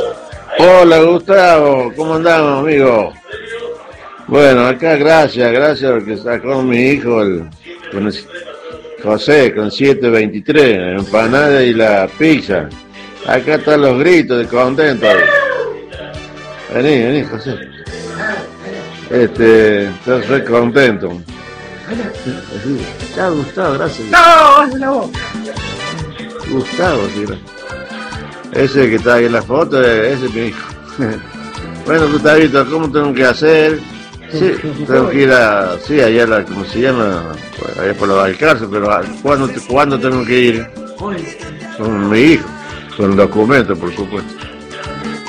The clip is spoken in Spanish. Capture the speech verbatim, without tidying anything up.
Hola Gustavo, ¿cómo andamos, amigo? Bueno, acá gracias, gracias porque sacó mi hijo, el, con el José, con siete veintitrés, la empanada y la pizza. Acá están los gritos de contento. Vení, vení, José. Este, estoy re contento. Chao, Gustavo, gracias. ¡No! ¡Es la boca! Gustavo, tío. Ese que está ahí en la foto, ese es mi hijo. Bueno, Gustavito, ¿cómo tengo que hacer? Sí, tengo que ir a, sí, allá, la, ¿cómo se llama? Allá por los Alcázar, pero ¿cuándo, ¿cuándo tengo que ir? Con mi hijo, con el documento, por supuesto.